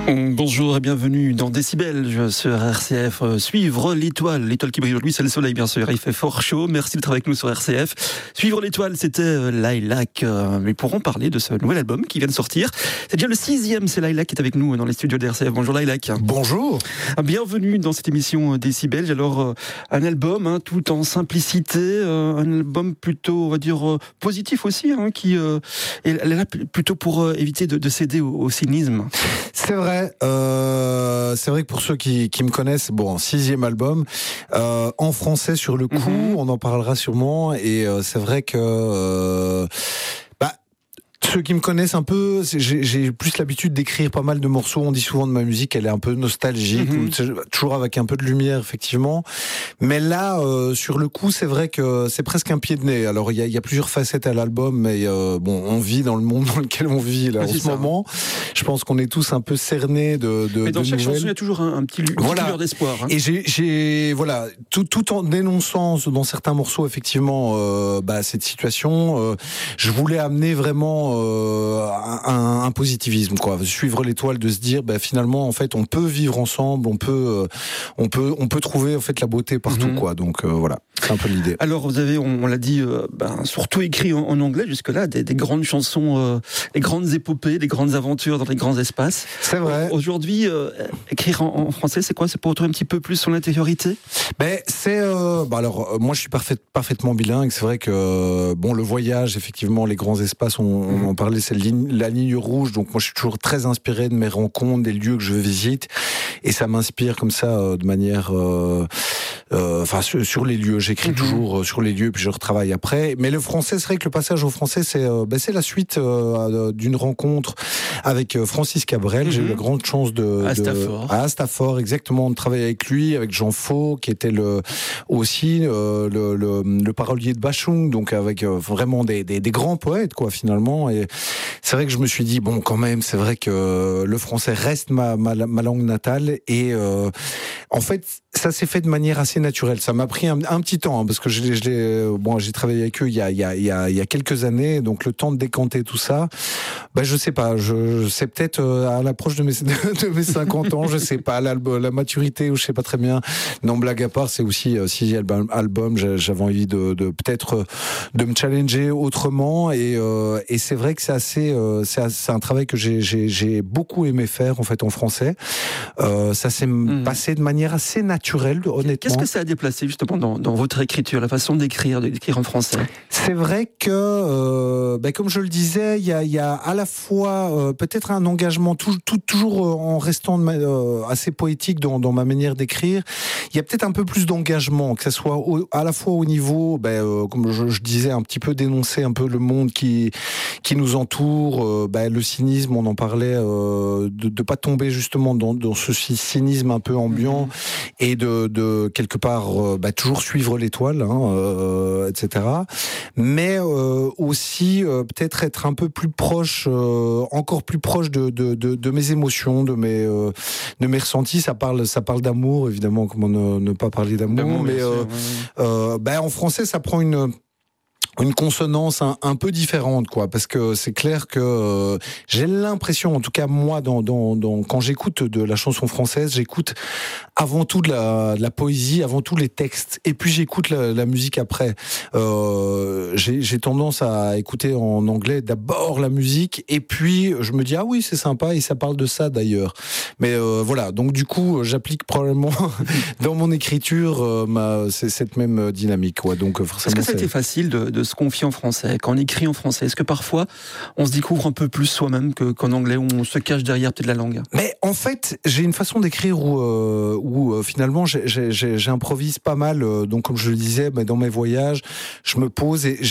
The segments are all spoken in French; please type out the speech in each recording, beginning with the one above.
Bonjour et bienvenue dans Décibel sur RCF. Suivre l'étoile qui brille aujourd'hui, c'est le soleil bien sûr, il fait fort chaud, merci d'être avec nous sur RCF. Suivre l'étoile, c'était Lilac, mais pourrons parler de ce nouvel album qui vient de sortir. C'est déjà le 6e, c'est Lilac qui est avec nous dans les studios de RCF. Bonjour Lilac. Bonjour. Bienvenue dans cette émission Décibel. Alors un album tout en simplicité, un album plutôt on va dire positif aussi, qui est là plutôt pour éviter de céder au cynisme. C'est vrai que pour ceux qui me connaissent, 6e album, en français sur le coup, on en parlera sûrement, et c'est vrai que ceux qui me connaissent un peu, j'ai plus l'habitude d'écrire pas mal de morceaux. On dit souvent de ma musique, elle est un peu nostalgique, toujours avec un peu de lumière, effectivement. Mais là, sur le coup, c'est vrai que c'est presque un pied de nez. Alors, il y a plusieurs facettes à l'album, mais on vit dans le monde dans lequel on vit là en ce moment. Je pense qu'on est tous un peu cernés de mais dans chaque nouvelles. chanson, il y a toujours un petit lueur d'espoir. Et j'ai tout en dénonçant dans certains morceaux effectivement cette situation, je voulais amener vraiment un positivisme, quoi. Suivre l'étoile, de se dire finalement en fait on peut vivre ensemble, on peut trouver en fait la beauté partout, quoi. Donc voilà, c'est un peu l'idée. Alors vous avez, on l'a dit, surtout écrit en anglais jusque-là, des grandes chansons, des grandes épopées, des grandes aventures dans les grands espaces. C'est vrai. Aujourd'hui, écrire en français, c'est quoi? C'est pour retrouver un petit peu plus son intériorité? Alors moi je suis parfaitement bilingue. C'est vrai que le voyage, effectivement, les grands espaces, on en parlait, c'est la ligne rouge. Donc moi je suis toujours très inspiré de mes rencontres, des lieux que je visite, et ça m'inspire comme ça de manière sur les lieux. J'écris toujours sur les lieux, puis je retravaille après. Mais le français, c'est vrai que le passage au français, c'est la suite d'une rencontre avec Francis Cabrel. J'ai eu la grande chance à Stafford, exactement, de travailler avec lui, avec Jean Faux, qui était le parolier de Bachung, donc avec vraiment des grands poètes, quoi, finalement. Et c'est vrai que je me suis dit, quand même, c'est vrai que le français reste ma langue natale, et en fait, ça s'est fait de manière assez naturelle. Ça m'a pris un petit temps, parce que j'ai travaillé avec eux il y a quelques années, donc le temps de décanter tout ça, je sais pas, c'est peut-être à l'approche de mes 50 ans, je sais pas, la maturité, ou je sais pas très bien. Non, blague à part, c'est aussi 6e album, j'avais envie de peut-être de me challenger autrement, et c'est vrai que c'est un travail que j'ai beaucoup aimé faire, en fait, en français. Ça s'est passé de manière assez naturelle, honnêtement. Qu'est-ce que ça a déplacé justement dans votre écriture, la façon d'écrire en français? C'est vrai que, comme je le disais, il y a à la fois peut-être un engagement toujours en restant assez poétique dans ma manière d'écrire. Il y a peut-être un peu plus d'engagement, que ça soit à la fois au niveau, comme je disais, un petit peu dénoncer un peu le monde qui nous entoure, le cynisme, on en parlait, de pas tomber justement dans ce cynisme un peu ambiant, et de quelque part toujours suivre l'étoile, etc. Mais aussi peut-être être un peu plus proche, encore plus proche de mes émotions, de mes ressentis. Ça parle d'amour, évidemment, comment ne pas parler d'amour, mais en français ça prend une consonance un peu différente, quoi, parce que c'est clair que j'ai l'impression, en tout cas moi, quand j'écoute de la chanson française, j'écoute avant tout de la poésie, avant tout les textes, et puis j'écoute la musique après. J'ai tendance à écouter en anglais d'abord la musique, et puis je me dis oui, c'est sympa, et ça parle de ça d'ailleurs. Mais voilà, donc du coup j'applique probablement dans mon écriture cette même dynamique, quoi. Donc forcément. Est-ce que ça a été facile de se confier en français, quand on écrit en français? Est-ce que parfois on se découvre un peu plus soi-même qu'en anglais, où on se cache derrière peut-être la langue? Mais en fait, j'ai une façon d'écrire où finalement j'improvise pas mal. Donc comme je le disais, dans mes voyages, je me pose, et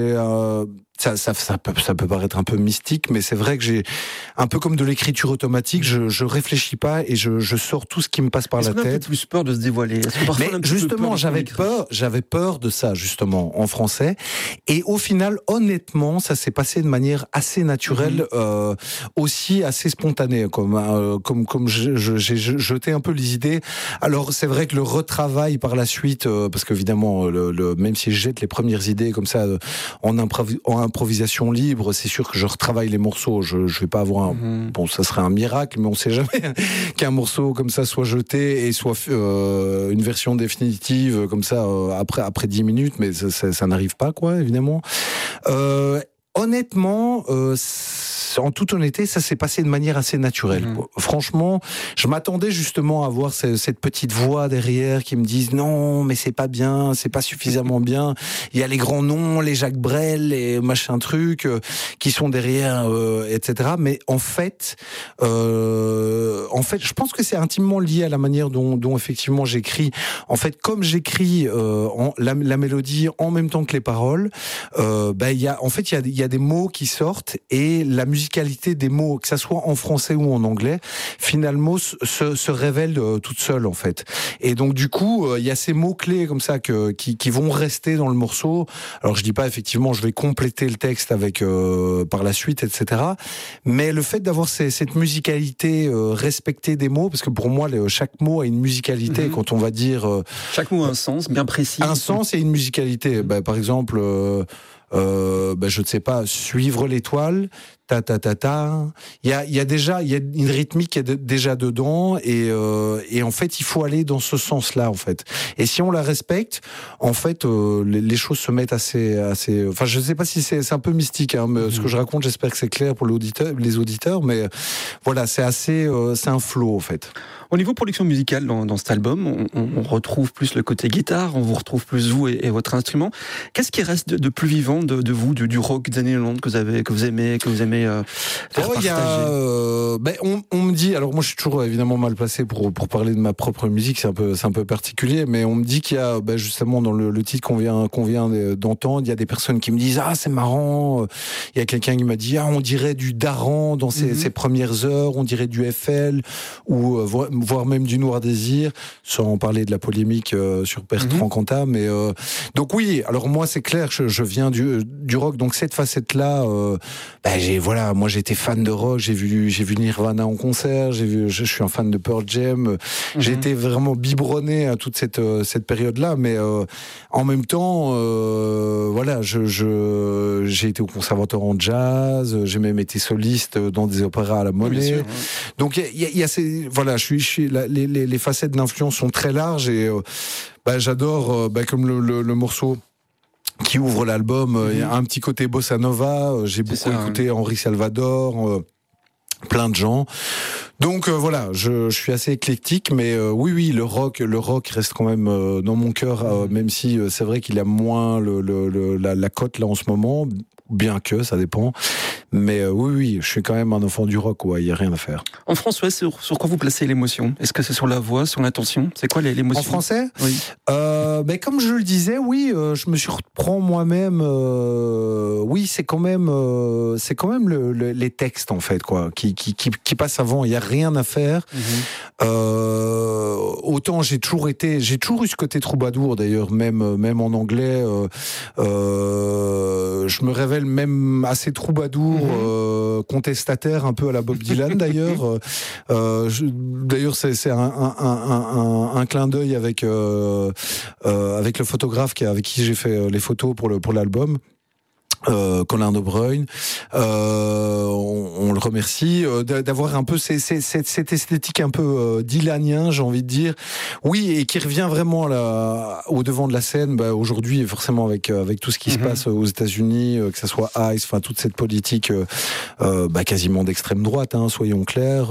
ça peut paraître un peu mystique, mais c'est vrai que j'ai un peu comme de l'écriture automatique. Je réfléchis pas, et je sors tout ce qui me passe par la tête. Est-ce qu'on a un peu plus peur de se dévoiler? Mais justement, j'avais peur de ça, justement, en français. Et au final, honnêtement, ça s'est passé de manière assez naturelle, aussi assez spontanée, comme j'ai jeté un peu les idées. Alors c'est vrai que le retravail par la suite, parce qu'évidemment, même si je jette les premières idées comme ça en improvisation libre, c'est sûr que je retravaille les morceaux. Je vais pas avoir bon, ça serait un miracle, mais on sait jamais qu'un morceau comme ça soit jeté et soit une version définitive comme ça après 10 minutes, mais ça n'arrive pas, quoi, évidemment. Honnêtement, en toute honnêteté, ça s'est passé de manière assez naturelle. Franchement, je m'attendais justement à avoir cette petite voix derrière qui me dise non, mais c'est pas bien, c'est pas suffisamment bien. Il y a les grands noms, les Jacques Brel, les machin trucs qui sont derrière, etc. Mais en fait, je pense que c'est intimement lié à la manière dont effectivement j'écris. En fait, comme j'écris la mélodie en même temps que les paroles, il y a des mots qui sortent et la musicalité des mots, que ça soit en français ou en anglais, finalement se révèle toute seule en fait. Et donc du coup, il y a ces mots clés comme ça qui vont rester dans le morceau. Alors je dis pas effectivement, je vais compléter le texte avec par la suite, etc. Mais le fait d'avoir cette musicalité respectée des mots, parce que pour moi chaque mot a une musicalité. Quand on va dire chaque mot a un sens bien précis. Un sens et une musicalité. Par exemple. Je ne sais pas, suivre l'étoile, ta ta ta ta. Il y a déjà une rythmique qui est déjà dedans et en fait il faut aller dans ce sens-là en fait. Et si on la respecte, en fait les choses se mettent assez. Enfin, je ne sais pas si c'est un peu mystique, hein, mais ce que je raconte, j'espère que c'est clair pour les auditeurs, mais voilà, c'est un flow en fait. Au niveau production musicale dans cet album, on retrouve plus le côté guitare, on vous retrouve plus vous et votre instrument. Qu'est-ce qui reste de plus vivant de vous, du rock des années 90 que vous aimez faire partager? On me dit, alors moi je suis toujours évidemment mal placé pour parler de ma propre musique, c'est un peu particulier, mais on me dit qu'il y a justement dans le titre qu'on vient d'entendre, il y a des personnes qui me disent c'est marrant, il y a quelqu'un qui m'a dit on dirait du Daran dans ses premières heures, on dirait du FL ou voire même du Noir Désir, sans parler de la polémique sur Bertrand Cantat, mais donc oui, alors moi c'est clair, je viens du rock, donc cette facette-là, moi j'étais fan de rock, j'ai vu Nirvana en concert, je suis un fan de Pearl Jam, j'ai été vraiment biberonné à toute cette période-là, mais en même temps, j'ai été au conservatoire en jazz, j'ai même été soliste dans des opéras à la Monnaie, donc il y a les facettes d'influence sont très larges et j'adore comme le morceau qui ouvre l'album, il y a un petit côté bossa nova, j'ai beaucoup écouté Henri Salvador, plein de gens. Donc je suis assez éclectique, mais oui, le rock reste quand même dans mon cœur, même si c'est vrai qu'il a moins la cote là en ce moment, bien que ça dépend. Mais oui, je suis quand même un enfant du rock, il y a rien à faire. En français, sur quoi vous placez l'émotion ? Est-ce que c'est sur la voix, sur l'intention ? C'est quoi l'émotion ? En français ? Oui. Comme je le disais, oui, je me surprends moi-même. Oui, c'est quand même les textes en fait, quoi, qui passent avant. Il y a rien à faire. Autant j'ai toujours eu ce côté troubadour d'ailleurs, même en anglais. Je me révèle même assez troubadour, contestataire, un peu à la Bob Dylan d'ailleurs. D'ailleurs, c'est un clin d'œil avec le photographe avec qui j'ai fait les photos pour l'album. Colin De Bruyne, on le remercie d'avoir un peu cette esthétique un peu dylanien, j'ai envie de dire, oui, et qui revient vraiment là au devant de la scène aujourd'hui, forcément avec tout ce qui se passe aux États-Unis, que ça soit ICE, enfin toute cette politique quasiment d'extrême droite, soyons clairs,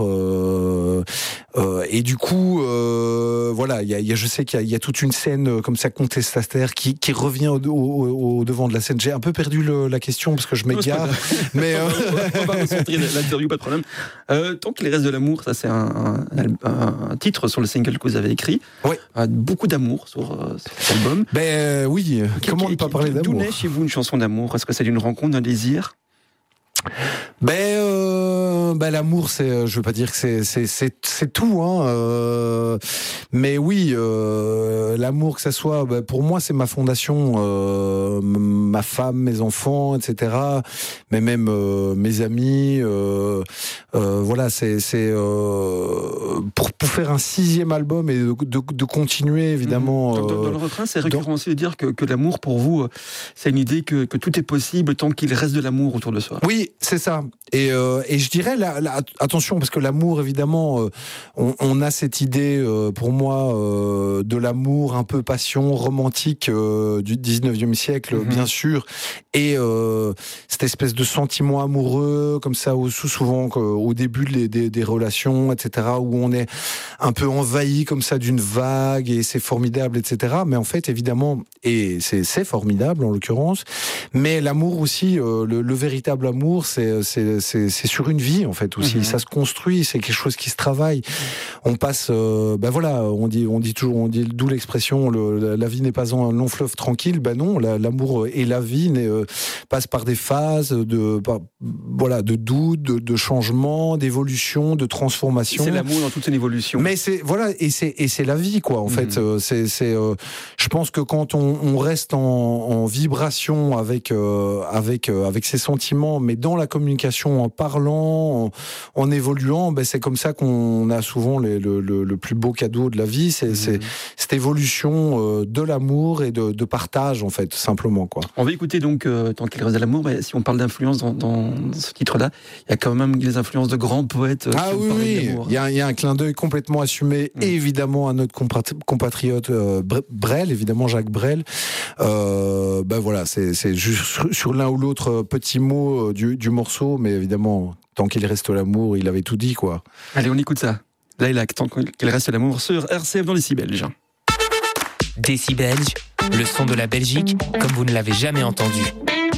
et du coup je sais qu'il y a toute une scène comme ça contestataire qui revient au devant de la scène. J'ai un peu perdu la question parce que je m'égare, mais on va concentrer l'interview, pas de problème. Tant qu'il reste de l'amour, ça c'est un titre sur le single que vous avez écrit. Oui. Beaucoup d'amour sur cet album. Oui, comment ne pas parler d'amour ? D'où naît chez vous une chanson d'amour ? Est-ce que c'est d'une rencontre, d'un désir ? L'amour, je veux pas dire que c'est tout, hein. Mais oui, l'amour, que ça soit, pour moi, c'est ma fondation, ma femme, mes enfants, etc. Mais même mes amis. Voilà, c'est pour faire un 6e album et de continuer, évidemment. Dans le refrain, c'est récurrentiel de dire que l'amour, pour vous, c'est une idée que tout est possible tant qu'il reste de l'amour autour de soi. Oui, c'est ça. Et je dirais, attention, parce que l'amour, évidemment, on a cette idée, pour moi, de l'amour un peu passion romantique du 19e siècle, bien sûr, et cette espèce de sentiment amoureux, comme ça, souvent au début des relations, etc., où on est un peu envahi comme ça d'une vague, et c'est formidable, etc. Mais en fait, évidemment, et c'est formidable en l'occurrence, mais l'amour aussi, le véritable amour, c'est sur une vie en fait aussi. Ça se construit, c'est quelque chose qui se travaille. On passe, on dit toujours, d'où l'expression la vie n'est pas un long fleuve tranquille. Non, l'amour et la vie passent par des phases de doute, de changement, d'évolution, de transformation. C'est l'amour dans toute son évolution. Mais c'est la vie quoi. En fait, je pense que quand on reste en vibration avec ses sentiments, mais dans la communication, en parlant, en évoluant, c'est comme ça qu'on a souvent le plus beau cadeau de la vie, c'est cette évolution de l'amour et de partage, en fait, simplement, quoi. On va écouter donc Tant qu'il reste de l'amour, si on parle d'influence dans ce titre-là, il y a quand même des influences de grands poètes. Oui, il y a un clin d'œil complètement assumé, évidemment, à notre compatriote Brel, évidemment Jacques Brel. C'est juste sur l'un ou l'autre petit mot du morceau, mais évidemment, tant qu'il reste l'amour, il avait tout dit, quoi. Allez, on écoute ça. Lilac, tant qu'il reste l'amour, sur RCF dans Décibelge. Décibelge, le son de la Belgique comme vous ne l'avez jamais entendu.